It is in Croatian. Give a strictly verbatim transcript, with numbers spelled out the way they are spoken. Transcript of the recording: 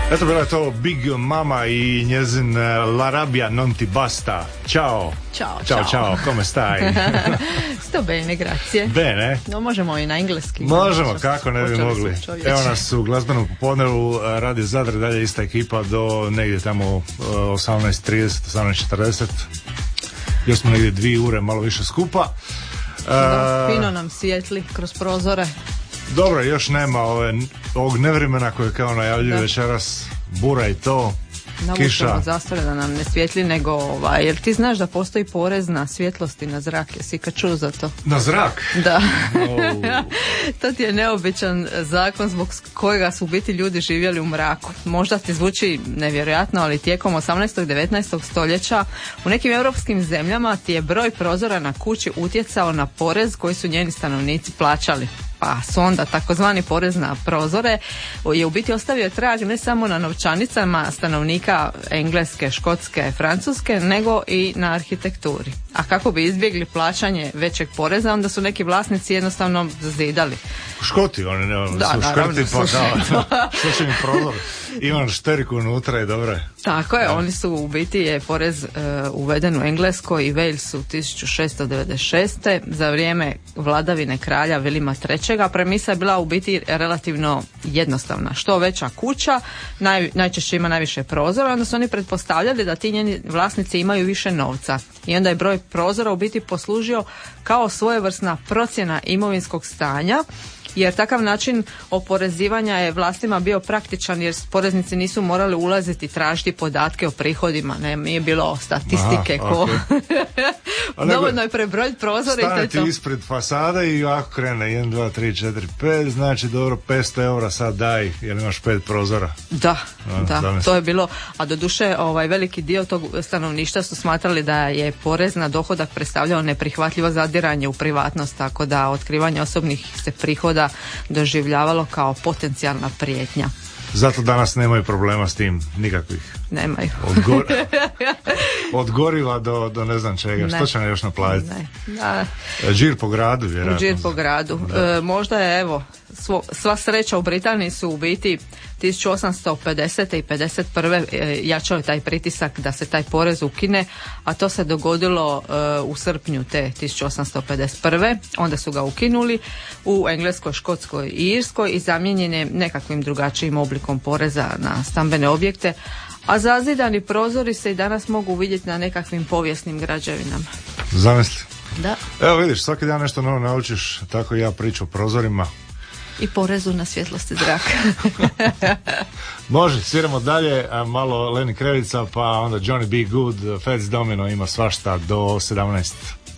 Eto, bila je to Big Mama i njezin La Rabbia non ti basta. Ciao. Ciao, ciao. ciao. Ciao, come stai? Sto bene, grazie. Bene? No, možemo i na engleski. Možemo, kako ne bi mogli. Evo nas u glazbenom popodnevu, radi Zadar, dalje ista ekipa do negdje tamo osamnaest trideset, osamnaest četrdeset. Još smo negdje dvije ure, malo više skupa. Da, fino nam svijetli kroz prozore. Dobro, još nema ove, ovog nevremena koje kao najavljuju večeras, bura i to, kiša. Zastore da nam ne svijetli, nego ovaj, jer ti znaš da postoji porez na svjetlosti na zrak, jesi kad čuo za to? Na zrak? Da. Oh. To ti je neobičan zakon zbog kojega su u biti ljudi živjeli u mraku. Možda ti zvuči nevjerojatno, ali tijekom osamnaestog i devetnaestog stoljeća u nekim europskim zemljama ti je broj prozora na kući utjecao na porez koji su njeni stanovnici plaćali. Pa su onda takozvani porez na prozore je u biti ostavio trag ne samo na novčanicama stanovnika Engleske, Škotske, Francuske, nego i na arhitekturi. A kako bi izbjegli plaćanje većeg poreza, onda su neki vlasnici jednostavno zazidali. Škoti, oni ne, oni da, su naravno, škrti, pa kao, što će mi prozor, imam šteriku unutra i dobro je. Tako je, da. Oni su u biti je porez uh, uveden u Engleskoj i Walesu tisuću šesto devedeset šeste za vrijeme vladavine kralja Vilima trećega. Premisa je bila u biti relativno jednostavna. Što veća kuća, naj, najčešće ima najviše prozora, onda su oni pretpostavljali da ti njeni vlasnici imaju više novca. I onda je broj prozora u biti poslužio kao svojevrsna procjena imovinskog stanja, jer takav način oporezivanja je vlastima bio praktičan, jer poreznici nisu morali ulaziti i tražiti podatke o prihodima, ne, nije bilo statistike. Aha, ko... okay. Dovoljno je prebrojiti prozore i to je to. Stane ispred fasade i ovako krene jedan, dva, tri, četiri, pet, znači dobro petsto eura sad daj, jer imaš pet prozora. Da, a, da, zamisli. To je bilo, a doduše ovaj veliki dio tog stanovništva su smatrali da je porez na dohodak predstavljao neprihvatljivo zadiranje u privatnost, tako da otkrivanje osobnih se prihoda doživljavalo kao potencijalna prijetnja. Zato danas nemaju problema s tim nikakvih. Nemaju. Od, gor... Od goriva do, do ne znam čega. Ne. Što će nam još naplatiti? Da. Žir po gradu, vjerojatno. Žir po gradu. E, možda je, evo, svo, sva sreća u Britaniji su u biti tisuću osamsto pedesete i pedeset prve E, jačao je taj pritisak da se taj porez ukine, a to se dogodilo e, u srpnju te tisuću osamsto pedeset prve Onda su ga ukinuli u Engleskoj, Škotskoj i Irskoj i zamijenjen je nekakvim drugačijim oblikom poreza na stambene objekte, a zazidani prozori se i danas mogu vidjeti na nekakvim povijesnim građevinama. Zamisli. Da. Evo vidiš, svaki dan nešto novo naučiš, tako i ja pričam o prozorima. I porezu na svjetlosti zraka. Može, sviramo dalje, malo Lenny Krevica, pa onda Johnny B. Good, Fats Domino, ima svašta do sedamnaest.